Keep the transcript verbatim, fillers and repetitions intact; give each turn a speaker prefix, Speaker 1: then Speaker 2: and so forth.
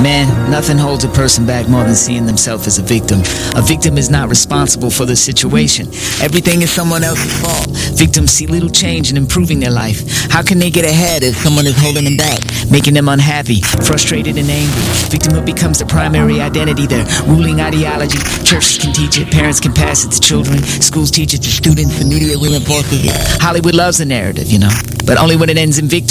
Speaker 1: Man, nothing holds a person back more than seeing themselves as a victim. A victim is not responsible for the situation. Everything is someone else's fault. Victims see little change in improving their life. How can they get ahead if someone is holding them back, making them unhappy, frustrated, and angry? Victimhood becomes the primary identity, their ruling ideology. Churches can teach it, parents can pass it to children, schools teach it to students, the media will enforce it. Hollywood loves the narrative, you know, but only when it ends in victory.